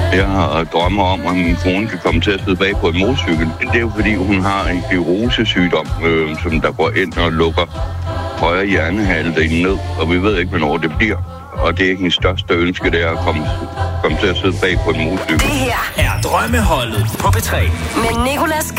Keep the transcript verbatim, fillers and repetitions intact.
Jeg har drømmer om, at min kone kan komme til at sidde bag på en motorcykel. Det er jo fordi, hun har en sklerosesygdom, øh, som der går ind og lukker højre hjernehalvdelen ned, og vi ved ikke, hvornår det bliver. Og det er ikke min største ønske, det er at komme, komme til at sidde bag på en motorcykel. Det her er Drømmeholdet på P tre. Med Nicolas